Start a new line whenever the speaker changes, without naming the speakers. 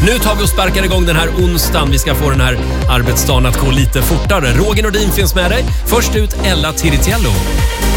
Nu tar vi och sparkar igång den här onsdagen. Vi ska få den här arbetsdagen att gå lite fortare. Roger Nordin finns med dig. Först ut Ella Tiritiello.